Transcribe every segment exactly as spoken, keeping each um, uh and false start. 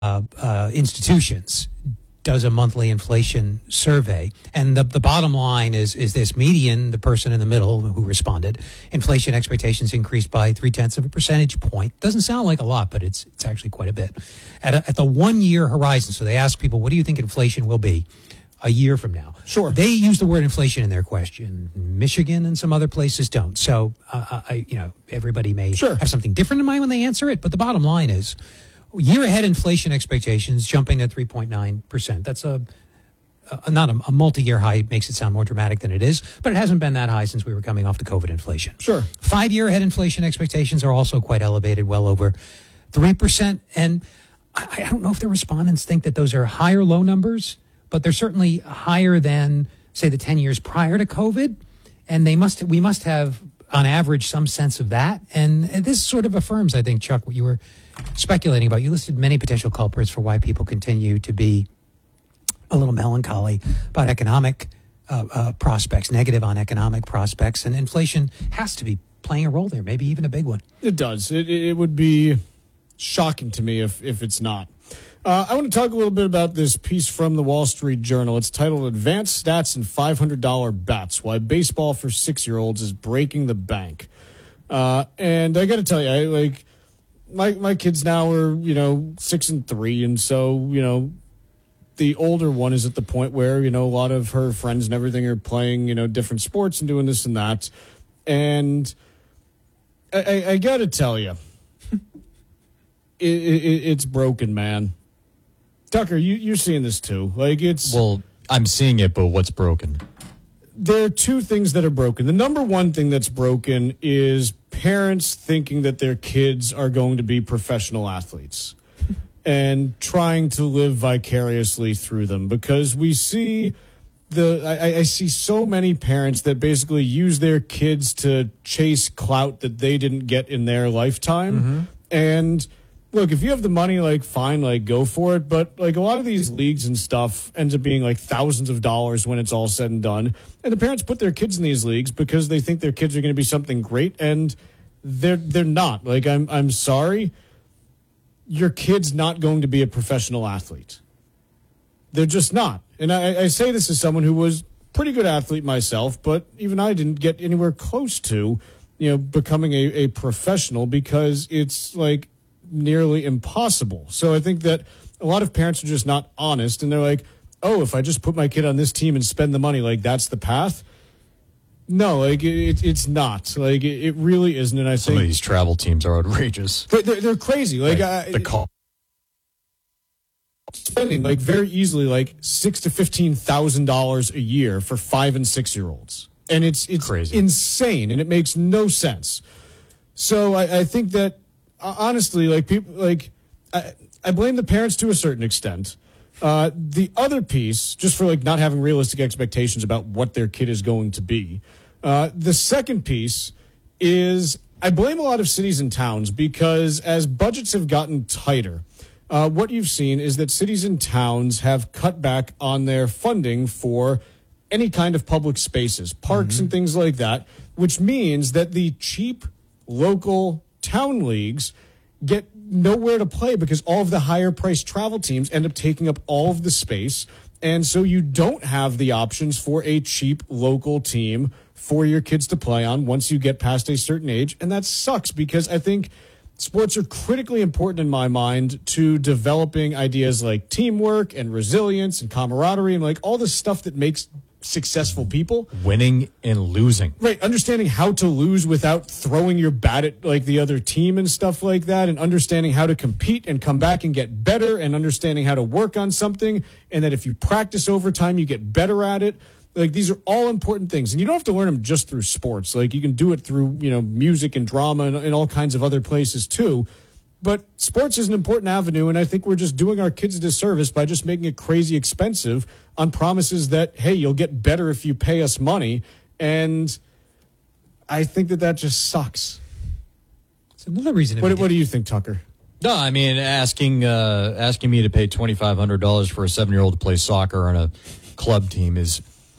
uh, uh, institutions does a monthly inflation survey. And the, the bottom line is is this: median, the person in the middle who responded, inflation expectations increased by three-tenths of a percentage point. Doesn't sound like a lot, but it's it's actually quite a bit. At, a, at the one-year horizon, so they ask people, what do you think inflation will be a year from now? Sure. They use the word inflation in their question. Michigan and some other places don't. So, uh, I, you know, everybody may sure. have something different in mind when they answer it. But the bottom line is, year ahead inflation expectations jumping to three point nine percent. That's a, a not a, a multi-year high. Makes it sound more dramatic than it is, but it hasn't been that high since we were coming off the COVID inflation. Sure. Five-year ahead inflation expectations are also quite elevated, well over three percent. And I, I don't know if the respondents think that those are high or low numbers, but they're certainly higher than, say, the ten years prior to COVID. And they must we must have, on average, some sense of that. And, and this sort of affirms, I think, Chuck, what you were speculating about. You listed many potential culprits for why people continue to be a little melancholy about economic uh, uh, prospects, negative on economic prospects. And inflation has to be playing a role there, maybe even a big one. It does. It, it would be shocking to me if, if it's not. Uh, I want to talk a little bit about this piece from the Wall Street Journal. It's titled Advanced Stats and five hundred dollars Bets, Why Baseball for Six-Year-Olds is Breaking the Bank. Uh, and I got to tell you, I, like, my my kids now are, you know, six and three, and so, you know, the older one is at the point where, you know, a lot of her friends and everything are playing, you know, different sports and doing this and that. And I, I, I got to tell you, it, it, it's broken, man. Tucker, you, you're seeing this too. Like, it's... Well, I'm seeing it, but what's broken? There are two things that are broken. The number one thing that's broken is parents thinking that their kids are going to be professional athletes and trying to live vicariously through them, because we see the I, I see so many parents that basically use their kids to chase clout that they didn't get in their lifetime. Mm-hmm. And look, if you have the money, like, fine, like, go for it. But, like, a lot of these leagues and stuff ends up being, like, thousands of dollars when it's all said and done. And the parents put their kids in these leagues because they think their kids are going to be something great, and they're they're not. Like, I'm I'm sorry, your kid's not going to be a professional athlete. They're just not. And I, I say this as someone who was a pretty good athlete myself, but even I didn't get anywhere close to, you know, becoming a, a professional, because it's, like, nearly impossible. So I think that a lot of parents are just not honest, and they're like, oh, if I just put my kid on this team and spend the money, like, that's the path. No, like, it, it's not. Like, it, it really isn't. And I Some think of these travel teams are outrageous. They're, they're crazy. Like, like I, the call. spending, like, very easily, like, six to fifteen thousand dollars a year for five and six year olds, and it's it's Crazy. insane, and it makes no sense. So I, I think that, honestly, like, people, like, I, I blame the parents to a certain extent. Uh, the other piece, just for, like, not having realistic expectations about what their kid is going to be. Uh, the second piece is I blame a lot of cities and towns, because as budgets have gotten tighter, uh, what you've seen is that cities and towns have cut back on their funding for any kind of public spaces, parks mm-hmm. and things like that, which means that the cheap local town leagues get nowhere to play, because all of the higher priced travel teams end up taking up all of the space. And so you don't have the options for a cheap local team for your kids to play on once you get past a certain age. And that sucks, because I think sports are critically important in my mind to developing ideas like teamwork and resilience and camaraderie and, like, all the stuff that makes successful people. Winning and losing. Right. Understanding how to lose without throwing your bat at, like, the other team and stuff like that, and understanding how to compete and come back and get better, and understanding how to work on something, and that if you practice over time, you get better at it. Like, these are all important things, and you don't have to learn them just through sports. Like, you can do it through, you know, music and drama and, and all kinds of other places too. But sports is an important avenue, and I think we're just doing our kids a disservice by just making it crazy expensive on promises that, hey, you'll get better if you pay us money. And I think that that just sucks. It's another reason. What, what do you think, Tucker? No, I mean, asking uh, asking me to pay twenty-five hundred dollars for a seven-year-old to play soccer on a club team is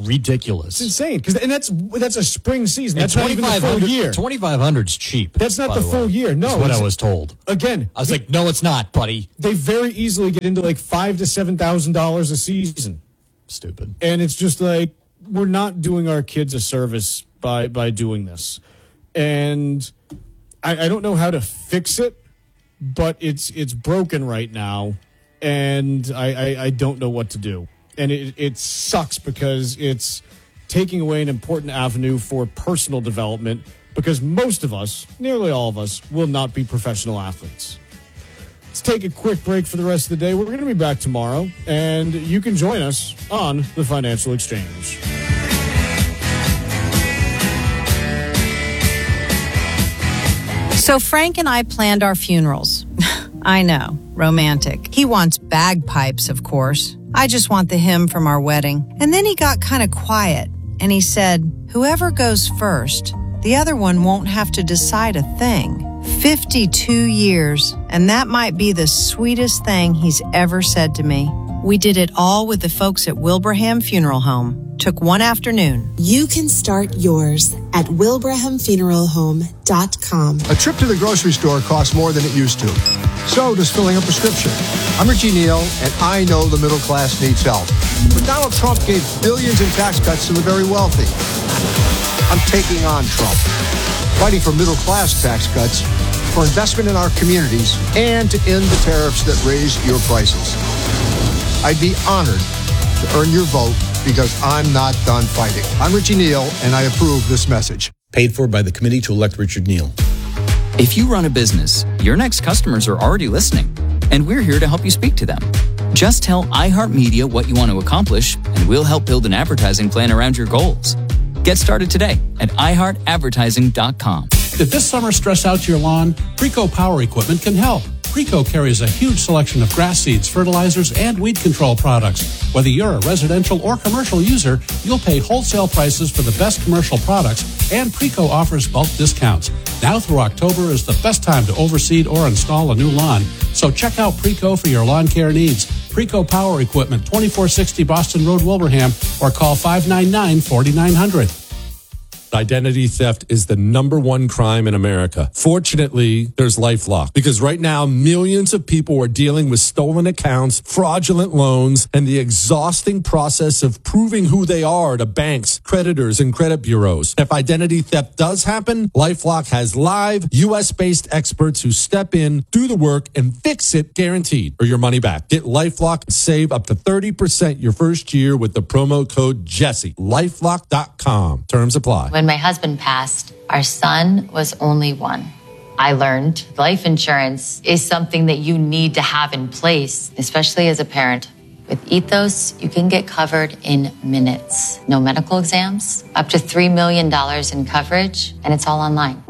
ridiculous. It's insane because and that's that's a spring season. That's not even the full year. twenty-five hundred's cheap. That's not by the the full way. year. No, That's what I it's- was told. Again, I was like, no, it's not, buddy. they very easily get into like five to seven thousand dollars a season, Stupid. and it's just like we're not doing our kids a service by by doing this, and I, I don't know how to fix it, but it's it's broken right now, and I I, I don't know what to do, and it it sucks because it's taking away an important avenue for personal development because most of us, nearly all of us, will not be professional athletes. Let's take a quick break for the rest of the day. We're going to be back tomorrow, and you can join us on the Financial Exchange. So Frank and I planned our funerals. I know, romantic. He wants bagpipes, of course. I just want the hymn from our wedding. And then he got kind of quiet, and he said, whoever goes first, the other one won't have to decide a thing. fifty-two years, and that might be the sweetest thing he's ever said to me. We did it all with the folks at Wilbraham Funeral Home. Took one afternoon. You can start yours at wilbraham funeral home dot com. A trip to the grocery store costs more than it used to. So does filling a prescription. I'm Richie Neal, and I know the middle class needs help. But Donald Trump gave billions in tax cuts to the very wealthy. I'm taking on Trump, fighting for middle class tax cuts, for investment in our communities, and to end the tariffs that raise your prices. I'd be honored to earn your vote because I'm not done fighting. I'm Richie Neal, and I approve this message. Paid for by the Committee to Elect Richard Neal. If you run a business, your next customers are already listening, and we're here to help you speak to them. Just tell iHeartMedia what you want to accomplish, and we'll help build an advertising plan around your goals. Get started today at i heart advertising dot com. Did this summer stress out your lawn? Preco Power Equipment can help. Preco carries a huge selection of grass seeds, fertilizers, and weed control products. Whether you're a residential or commercial user, you'll pay wholesale prices for the best commercial products, and Preco offers bulk discounts. Now through October is the best time to overseed or install a new lawn. So check out Preco for your lawn care needs. Preco Power Equipment, twenty-four sixty Boston Road, Wilbraham, or call five nine nine, four nine zero zero. Identity theft is the number one crime in America. Fortunately, there's LifeLock, because right now millions of people are dealing with stolen accounts, fraudulent loans, and the exhausting process of proving who they are to banks, creditors, and credit bureaus. If identity theft does happen, LifeLock has live U S-based experts who step in, do the work, and fix it guaranteed, or your money back. Get LifeLock and save up to thirty percent your first year with the promo code Jesse. LifeLock dot com. Terms apply. When my husband passed, our son was only one. I learned life insurance is something that you need to have in place, especially as a parent. With Ethos, you can get covered in minutes. No medical exams, up to three million dollars in coverage, and it's all online.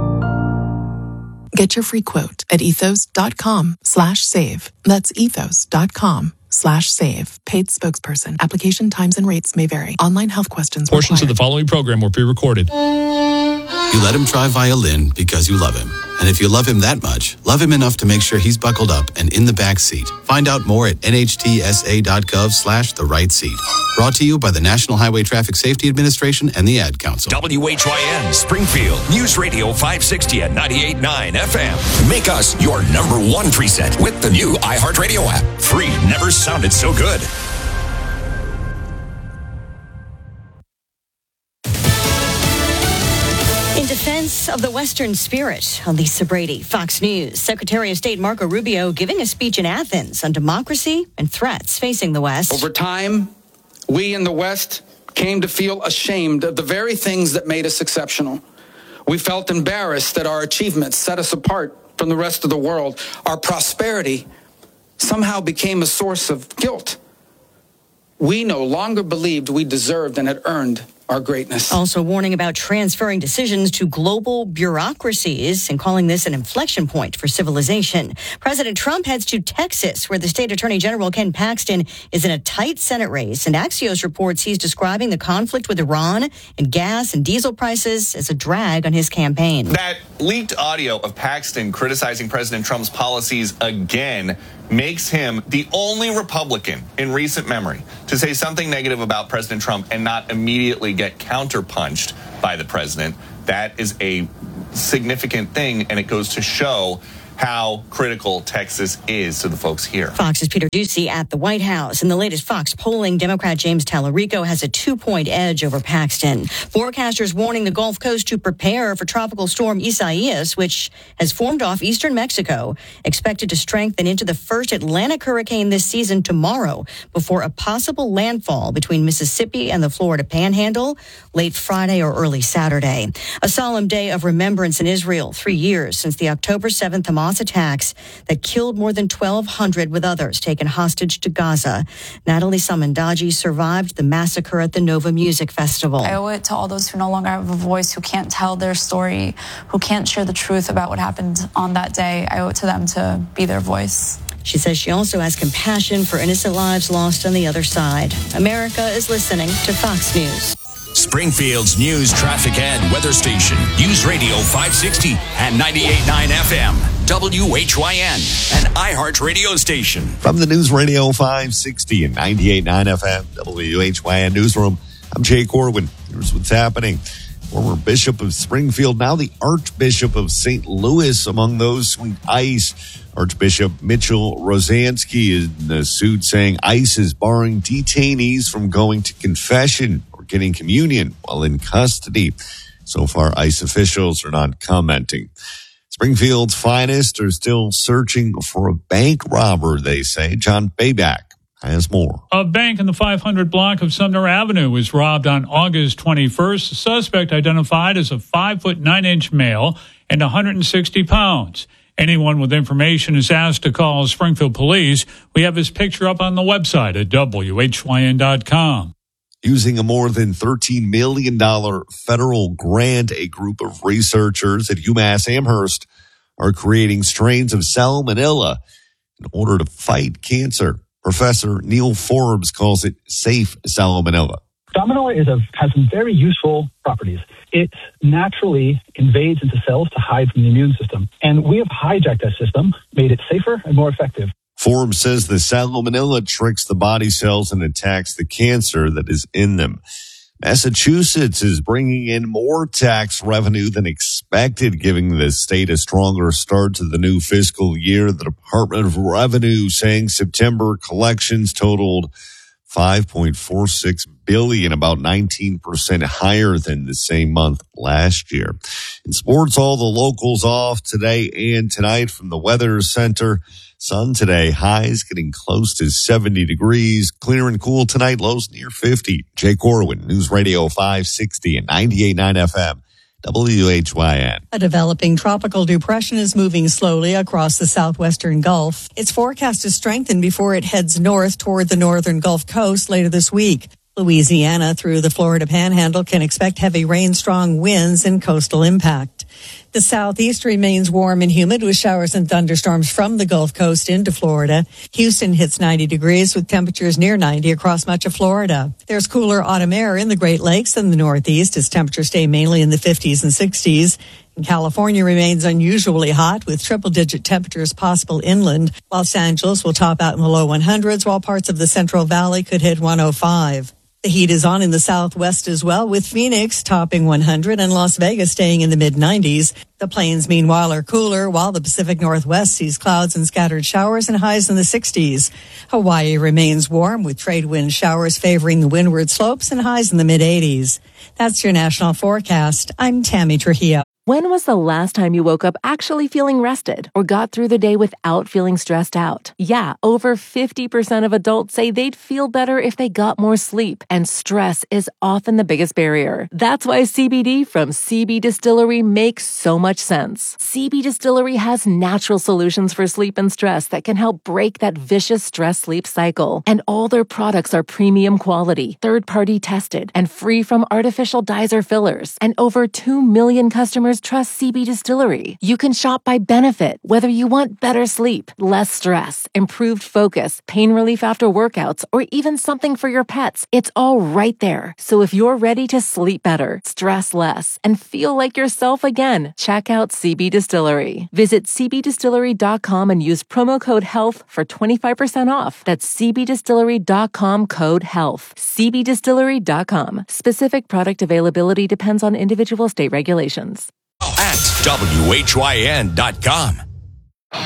Get your free quote at ethos.com slash save. That's ethos.com slash save. Paid spokesperson. Application times and rates may vary. Online health questions Portions required. of the following program were pre-recorded. You let him try violin because you love him. And if you love him that much, love him enough to make sure he's buckled up and in the back seat. Find out more at nhtsa.gov slash the right seat. Brought to you by the National Highway Traffic Safety Administration and the Ad Council. W H Y N Springfield News Radio five sixty and ninety-eight point nine F M. Make us your number one preset with the new iHeartRadio app. Free never sounded so good. In defense of the Western spirit, Lisa Brady, Fox News. Secretary of State Marco Rubio giving a speech in Athens on democracy and threats facing the West. Over time, we in the West came to feel ashamed of the very things that made us exceptional. We felt embarrassed that our achievements set us apart from the rest of the world. Our prosperity somehow became a source of guilt. We no longer believed we deserved and had earned our greatness. Also warning about transferring decisions to global bureaucracies and calling this an inflection point for civilization. President Trump heads to Texas, where the state attorney general Ken Paxton is in a tight Senate race. And Axios reports he's describing the conflict with Iran and gas and diesel prices as a drag on his campaign. That leaked audio of Paxton criticizing President Trump's policies again makes him the only Republican in recent memory to say something negative about President Trump and not immediately get counterpunched by the president. That is a significant thing, and it goes to show how critical Texas is to the folks here. Fox's Peter Doocy at the White House. In the latest Fox polling, Democrat James Tallarico has a two-point edge over Paxton. Forecasters warning the Gulf Coast to prepare for Tropical Storm Isaias, which has formed off eastern Mexico, expected to strengthen into the first Atlantic hurricane this season tomorrow, before a possible landfall between Mississippi and the Florida Panhandle late Friday or early Saturday. A solemn day of remembrance in Israel, three years since the October seventh Hamas attacks that killed more than twelve hundred, with others taken hostage to Gaza. Natalie Samandaji survived the massacre at the Nova Music Festival. I owe it to all those who no longer have a voice, who can't tell their story, who can't share the truth about what happened on that day. I owe it to them to be their voice. She says she also has compassion for innocent lives lost on the other side. America is listening to Fox News. Springfield's news, traffic, and weather station. News Radio five sixty and ninety-eight point nine F M. W H Y N, an iHeart radio station. From the News Radio five sixty and ninety-eight point nine F M, W H Y N Newsroom, I'm Jay Corwin. Here's what's happening. Former Bishop of Springfield, now the Archbishop of Saint Louis, among those sweet ICE. Archbishop Mitchell Rosansky is in the suit saying ICE is barring detainees from going to confession or getting communion while in custody. So far, ICE officials are not commenting. Springfield's finest are still searching for a bank robber, they say. John Bayback has more. A bank in the five hundred block of Sumner Avenue was robbed on August twenty-first. The suspect identified as a five foot nine inch male and one hundred sixty pounds. Anyone with information is asked to call Springfield Police. We have his picture up on the website at W H Y N dot com. Using a more than thirteen million dollars federal grant, a group of researchers at UMass Amherst are creating strains of salmonella in order to fight cancer. Professor Neil Forbes calls it safe salmonella. Salmonella is a, has some very useful properties. It naturally invades into cells to hide from the immune system. And we have hijacked that system, made it safer and more effective. Forbes says the salmonella tricks the body cells and attacks the cancer that is in them. Massachusetts is bringing in more tax revenue than expected, giving the state a stronger start to the new fiscal year. The Department of Revenue saying September collections totaled five point four six billion dollars, about nineteen percent higher than the same month last year. In sports, all the locals off today and tonight from the Weather Center. Sun today, highs getting close to seventy degrees. Clear and cool tonight, lows near fifty. Jay Corwin, News Radio five sixty and ninety-eight point nine F M. W H Y N. A developing tropical depression is moving slowly across the southwestern Gulf. It's forecast to strengthen before it heads north toward the northern Gulf Coast later this week. Louisiana through the Florida Panhandle can expect heavy rain, strong winds, and coastal impact. The southeast remains warm and humid with showers and thunderstorms from the Gulf Coast into Florida. Houston hits ninety degrees with temperatures near ninety across much of Florida. There's cooler autumn air in the Great Lakes and the Northeast as temperatures stay mainly in the fifties and sixties. And California remains unusually hot with triple-digit temperatures possible inland. Los Angeles will top out in the low hundreds, while parts of the Central Valley could hit one oh five. The heat is on in the southwest as well, with Phoenix topping one hundred and Las Vegas staying in the mid nineties. The plains, meanwhile, are cooler, while the Pacific Northwest sees clouds and scattered showers and highs in the sixties. Hawaii remains warm, with trade wind showers favoring the windward slopes and highs in the mid eighties. That's your national forecast. I'm Tammy Trujillo. When was the last time you woke up actually feeling rested or got through the day without feeling stressed out? Yeah, over fifty percent of adults say they'd feel better if they got more sleep, and stress is often the biggest barrier. That's why C B D from C B Distillery makes so much sense. C B Distillery has natural solutions for sleep and stress that can help break that vicious stress-sleep cycle. And all their products are premium quality, third-party tested, and free from artificial dyes or fillers. And over two million customers customers trust C B Distillery. You can shop by benefit, whether you want better sleep, less stress, improved focus, pain relief after workouts, or even something for your pets. It's all right there. So if you're ready to sleep better, stress less, and feel like yourself again, check out C B Distillery. Visit c b distillery dot com and use promo code HEALTH for twenty-five percent off. That's c b distillery dot com code HEALTH. c b distillery dot com. Specific product availability depends on individual state regulations. At W H Y N dot com.